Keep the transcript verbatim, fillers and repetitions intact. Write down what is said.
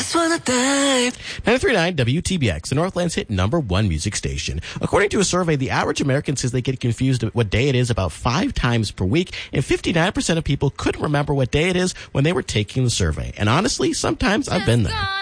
just wanna dive. ninety-three point nine W T B X, the Northland's hit number one music station. According to a survey, the average American says they get confused what day it is about five times per week, and fifty-nine percent of people couldn't remember what day it is when they were taking the survey. And honestly, sometimes I've been there.